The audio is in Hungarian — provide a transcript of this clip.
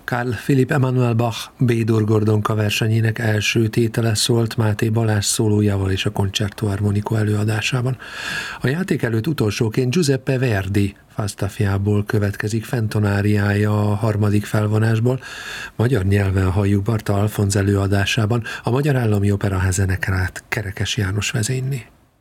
Carl Philipp Emanuel Bach B-dur Gordonka versenyének első tétele szólt Máté Balázs szólójával és a Concerto Armonico előadásában. A játék előtt utolsóként Giuseppe Verdi Falstaffiából következik fentonáriája a harmadik felvonásból. Magyar nyelven halljuk Barta Alfonz előadásában, a Magyar Állami Operaház zenekarát Kerekes János vezényli.